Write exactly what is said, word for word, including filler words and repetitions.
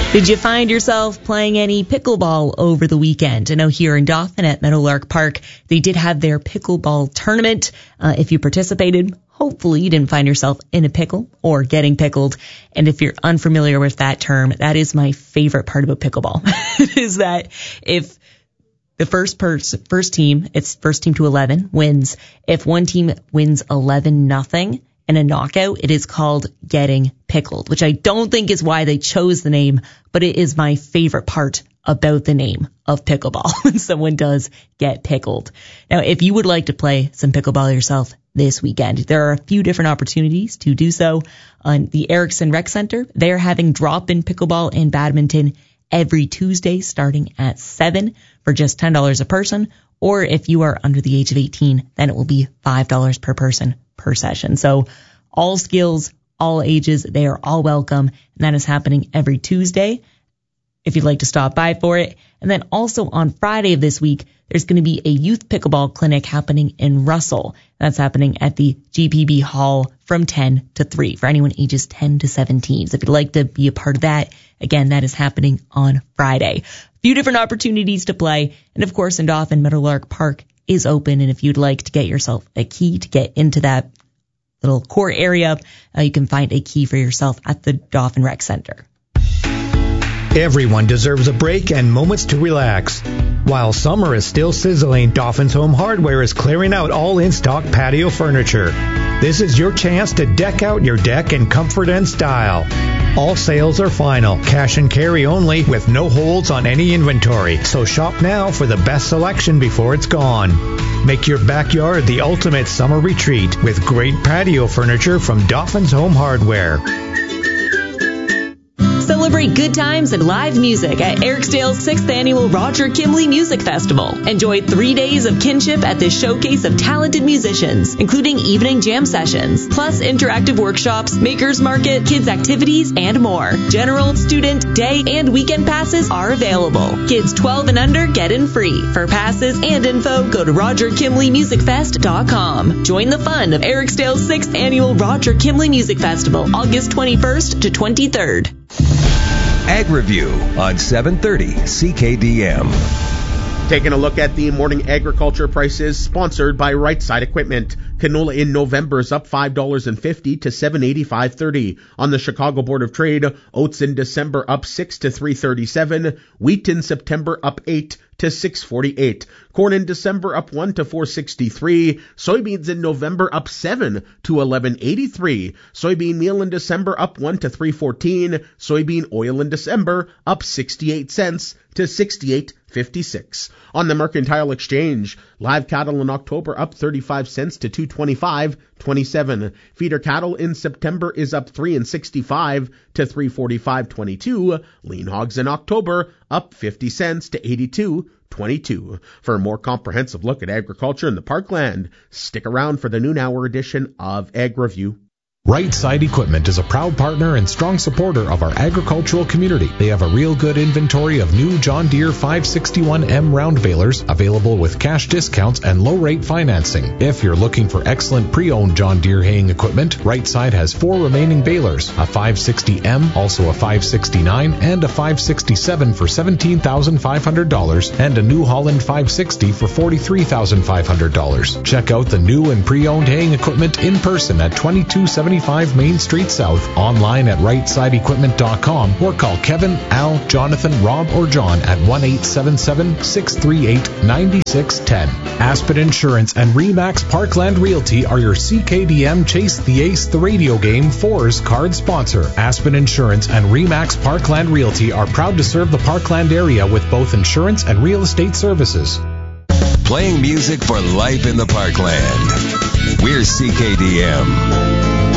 Did you find yourself playing any pickleball over the weekend? I know here in Dauphin at Meadowlark Park, they did have their pickleball tournament. Uh, if you participated, hopefully you didn't find yourself in a pickle or getting pickled. And if you're unfamiliar with that term, that is my favorite part about pickleball. Is that if the first person, first team, it's first team to eleven wins. If one team wins eleven nothing in a knockout, it is called getting pickled, which I don't think is why they chose the name, but it is my favorite part about the name of pickleball when someone does get pickled. Now, if you would like to play some pickleball yourself this weekend, there are a few different opportunities to do so. On the Erickson Rec Center, they're having drop-in pickleball and badminton every Tuesday starting at seven for just ten dollars a person. Or if you are under the age of eighteen, then it will be five dollars per person per session. So all skills, all ages, they are all welcome. And that is happening every Tuesday if you'd like to stop by for it. And then also on Friday of this week, there's going to be a youth pickleball clinic happening in Russell. That's happening at the G P B Hall from ten to three for anyone ages ten to seventeen. So if you'd like to be a part of that, again, that is happening on Friday. A few different opportunities to play. And of course, in Dauphin, Meadowlark Park is open. And if you'd like to get yourself a key to get into that little core area, uh, you can find a key for yourself at the Dauphin Rec Center. Everyone deserves a break and moments to relax. While summer is still sizzling, Dauphin's Home Hardware is clearing out all in-stock patio furniture. This is your chance to deck out your deck in comfort and style. All sales are final, cash and carry only, with no holds on any inventory. So shop now for the best selection before it's gone. Make your backyard the ultimate summer retreat with great patio furniture from Dauphin's Home Hardware. Celebrate good times and live music at Eriksdale's sixth Annual Roger Kimley Music Festival. Enjoy three days of kinship at this showcase of talented musicians, including evening jam sessions, plus interactive workshops, makers market, kids activities, and more. General, student, day, and weekend passes are available. Kids twelve and under get in free. For passes and info, go to roger kimley music fest dot com. Join the fun of Eriksdale's sixth Annual Roger Kimley Music Festival, August twenty-first to twenty-third. Ag Review on seven thirty C K D M. Taking a look at the morning agriculture prices, sponsored by Right Side Equipment. Canola in November is up five dollars and fifty cents to seven eighty-five thirty. On the Chicago Board of Trade, oats in December up six to three thirty-seven. Wheat in September up eight to six forty-eight. Corn in December up one to four sixty-three. Soybeans in November up seven to eleven eighty-three. Soybean meal in December up one to three fourteen. Soybean oil in December up sixty-eight cents to sixty-eight fifty-six. On the Mercantile Exchange, live cattle in October up thirty-five cents to two twenty-five twenty-seven. Feeder cattle in September is up three and sixty-five to three forty-five twenty-two. Lean hogs in October up fifty cents to eighty-two twenty-two. For a more comprehensive look at agriculture in the Parkland, stick around for the noon hour edition of Ag Review. Right Side Equipment is a proud partner and strong supporter of our agricultural community. They have a real good inventory of new John Deere five sixty-one M round balers available with cash discounts and low rate financing. If you're looking for excellent pre-owned John Deere haying equipment, Right Side has four remaining balers, a five sixty M, also a five sixty-nine, and a five sixty-seven for seventeen thousand five hundred dollars, and a New Holland five sixty for forty-three thousand five hundred dollars. Check out the new and pre-owned haying equipment in person at twenty-two seventy-five Main Street South, online at right side equipment dot com, or call Kevin, Al, Jonathan, Rob, or John at one eight seven seven, six three eight, nine six one zero. Aspen Insurance and Remax Parkland Realty are your C K D M Chase the Ace the radio game fours card sponsor. Aspen Insurance and Remax Parkland Realty are proud to serve the Parkland area with both insurance and real estate services. Playing music for life in the Parkland. We're C K D M.